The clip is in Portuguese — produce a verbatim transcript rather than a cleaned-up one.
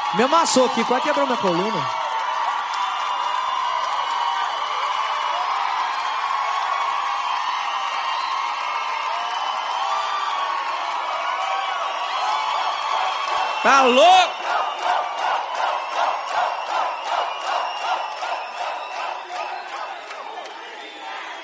Me amassou aqui, quase quebrou minha coluna. Tá louco?